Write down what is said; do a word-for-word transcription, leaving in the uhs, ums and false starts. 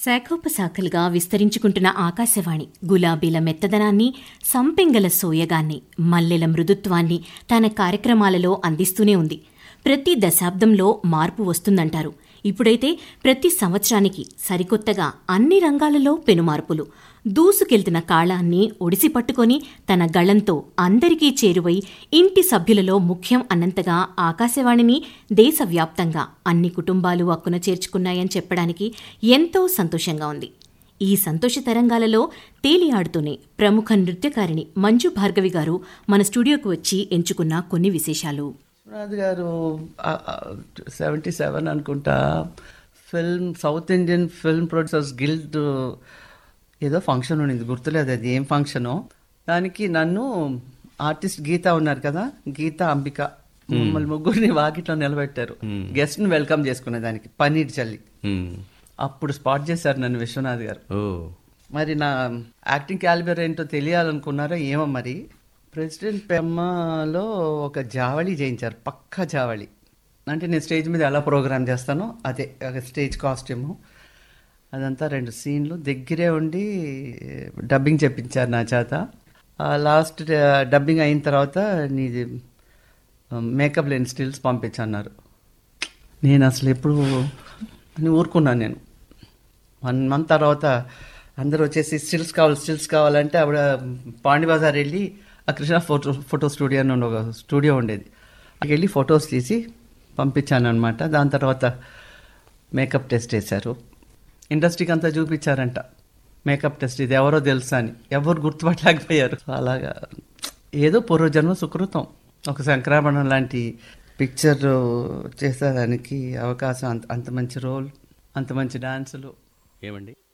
శాఖోపశాఖలుగా విస్తరించుకుంటున్న ఆకాశవాణి గులాబీల మెత్తదనాన్ని, సంపెంగల సోయగాన్ని, మల్లెల మృదుత్వాన్ని తన కార్యక్రమాలలో అందిస్తూనే ఉంది. ప్రతి దశాబ్దంలో మార్పు వస్తుందంటారు. ఇప్పుడైతే ప్రతి సంవత్సరానికి సరికొత్తగా అన్ని రంగాలలో పెనుమార్పులు. దూసుకెళ్తున్న కాళాన్ని ఒడిసిపట్టుకొని తన గళంతో అందరికీ చేరువై ఇంటి సభ్యులలో ముఖ్యం అన్నంతగా ఆకాశవాణిని దేశవ్యాప్తంగా అన్ని కుటుంబాలు అక్కున చేర్చుకున్నాయని చెప్పడానికి ఎంతో సంతోషంగా ఉంది. ఈ సంతోష తరంగాలలో తేలియాడుతూనే ప్రముఖ నృత్యకారిణి మంజు భార్గవి గారు మన స్టూడియోకు వచ్చి ఎంచుకున్న కొన్ని విశేషాలు. విశ్వనాథ్ గారు సెవెంటీ సెవెన్ అనుకుంటా film south Indian film producers guild ఏదో ఫంక్షన్ ఉండింది, గుర్తులేదు అది ఏం ఫంక్షనో. దానికి నన్ను ఆర్టిస్ట్ గీత ఉన్నారు కదా, గీత అంబిక, మమ్మల్ని ముగ్గురిని వాకిట్లో నిలబెట్టారు గెస్ట్ని వెల్కమ్ చేసుకునే దానికి, పన్నీర్ చల్లి. అప్పుడు స్పాట్ చేశారు నన్ను విశ్వనాథ్ గారు. మరి నా యాక్టింగ్ క్యాలిబర్ ఏంటో తెలియాలనుకున్నారో ఏమో మరి. ప్రెసిడెంట్ పెమ్మలో ఒక జావళి చేయించారు, పక్కా జావళి. అంటే నేను స్టేజ్ మీద ఎలా ప్రోగ్రామ్ చేస్తానో అదే స్టేజ్ కాస్ట్యూము, అదంతా రెండు సీన్లు దగ్గరే ఉండి డబ్బింగ్ చెప్పించారు నా చేత. లాస్ట్ డబ్బింగ్ అయిన తర్వాత నీది మేకప్ లేని స్టిల్స్ పంపించన్నారు. నేను అసలు ఎప్పుడు అని ఊరుకున్నాను. నేను వన్ మంత్ తర్వాత అందరూ వచ్చేసి స్టిల్స్ కావాలి స్టిల్స్ కావాలంటే ఆవిడ పాండి బజార్ వెళ్ళి ఆ కృష్ణ ఫోటో ఫోటో స్టూడియో అని ఒక స్టూడియో ఉండేది, అక్కడికి వెళ్ళి ఫొటోస్ తీసి పంపించాను అనమాట. దాని తర్వాత మేకప్ టెస్ట్ వేశారు, ఇండస్ట్రీకి అంతా చూపించారంట మేకప్ టెస్ట్ ఇది ఎవరో తెలుసా అని. ఎవరు గుర్తుపట్టలేకపోయారు. అలాగా ఏదో పూర్వజన్మ సుకృతం, ఒక శంకరాభరణం లాంటి పిక్చర్ చేసేదానికి అవకాశం, అంత అంత మంచి రోల్, అంత మంచి డాన్సులు. ఏమండి